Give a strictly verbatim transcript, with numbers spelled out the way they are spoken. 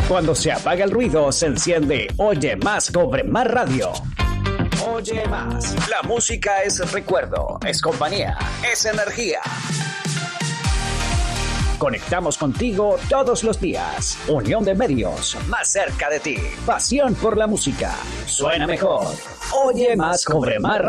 Cuando se apaga el ruido, se enciende Oye Más Cobre Más Radio. Oye Más. La música es recuerdo, es compañía, es energía. Conectamos contigo todos los días. Unión de medios, más cerca de ti. Pasión por la música. Suena mejor. Oye Más Cobre Más.